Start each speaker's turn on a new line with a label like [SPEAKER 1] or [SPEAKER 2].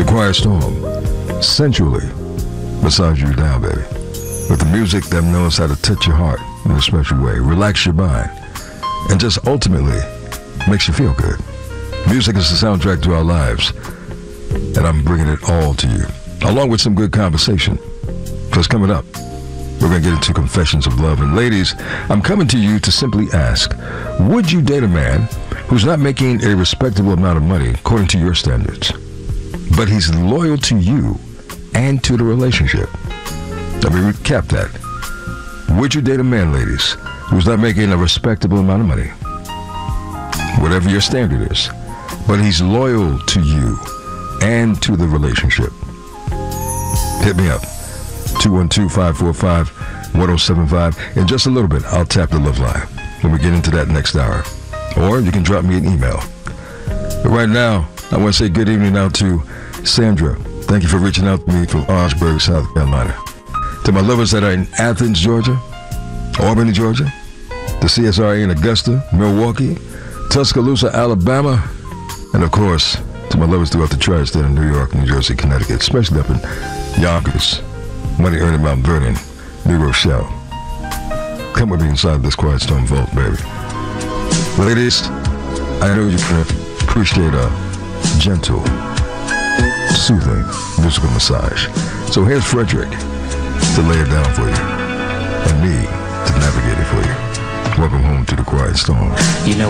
[SPEAKER 1] Quiet Storm, sensually massage you down, baby, with the music that knows how to touch your heart in a special way, relax your mind, and just ultimately makes you feel good. Music is the soundtrack to our lives, and I'm bringing it all to you, along with some good conversation. Because coming up, we're going to get into confessions of love. And ladies, I'm coming to you to simply ask, would you date a man who's not making a respectable amount of money according to your standards, but he's loyal to you and to the relationship? Let me recap that. Would you date a man, ladies, who's not making a respectable amount of money, whatever your standard is, but he's loyal to you and to the relationship? Hit me up. 212-545-1075. In just a little bit, I'll tap the love line when we get into that next hour. Or you can drop me an email. But right now, I want to say good evening out to Sandra. Thank you for reaching out to me from Orangeburg, South Carolina. To my lovers that are in Athens, Georgia, Albany, Georgia, the CSRA in Augusta, Milwaukee, Tuscaloosa, Alabama, and of course, to my lovers throughout the tri-state of New York, New Jersey, Connecticut, especially up in Yonkers, Money Earning, Mount Vernon, New Rochelle. Come with me inside this Quiet Storm vault, baby. Ladies, I know you can appreciate a gentle, soothing musical massage. So here's Frederick to lay it down for you, and me to navigate it for you. Welcome home to the Quiet Storm.
[SPEAKER 2] You know